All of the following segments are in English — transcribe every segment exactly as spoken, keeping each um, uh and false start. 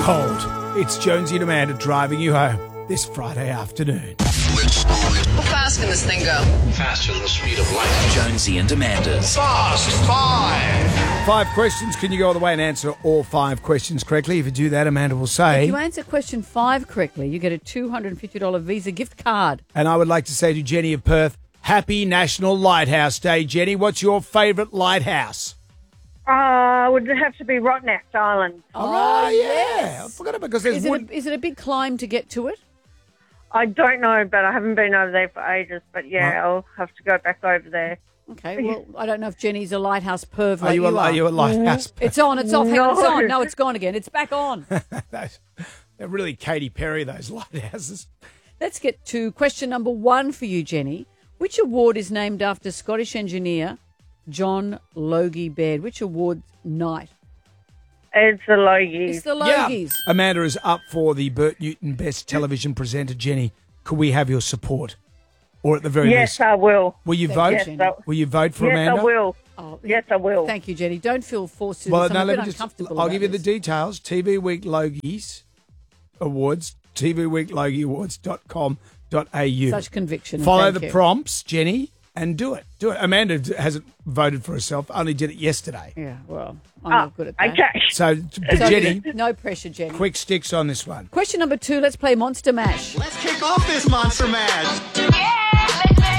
cold. It's Jonesy and Amanda driving you home this Friday afternoon. How fast can this thing go? Faster than the speed of light. Jonesy and Amanda's Fast Five. Five questions. Can you go all the way and answer all five questions correctly? If you do that, Amanda will say. If you answer question five correctly, you get a two hundred fifty dollars Visa gift card. And I would like to say to Jenny of Perth, Happy National Lighthouse Day. Jenny, what's your favourite lighthouse? Uh, would it have to be Rottnest Island? Oh, yeah. yes. I forgot about because there's Is it, wood. a, is it a big climb to get to it? I don't know, but I haven't been over there for ages. But yeah, Right. I'll have to go back over there. Okay, well, I don't know if Jenny's a lighthouse perv Are like you, you, a, are. are you a lighthouse? It's on, it's off, hang on, it's No. on. No, it's gone again. It's back on. Those- They're really Katy Perry, those lighthouses. Let's get to question number one for you, Jenny. Which award is named after Scottish engineer John Logie Baird? Which award night? It's the Logies. It's the Logies. Amanda is up for the Bert Newton Best Television Presenter. Jenny, could we have your support? Or at the very Yes, least, I will. will you Thank vote? you, Yes, Jenny. I, Will you vote for yes, Amanda? I will. Oh, Yes, I will. Thank you, Jenny. Don't feel forced to do Well, this. I'm no, a let bit me just. uncomfortable I'll about give you the this. details. T V Week Logies Awards, T V Week Logie Awards dot com dot a u. Such conviction. Follow Thank the you. prompts, Jenny, and do it. Do it. Amanda d- hasn't voted for herself, only did it yesterday. Yeah, well, I'm Ah, not good at that. okay. So, but So, Jenny, no pressure, Jenny. quick sticks on this one. Question number two, let's play Monster Mash. Let's kick off this Monster Mash.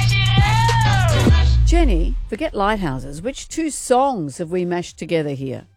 Jenny, forget lighthouses. Which two songs have we mashed together here?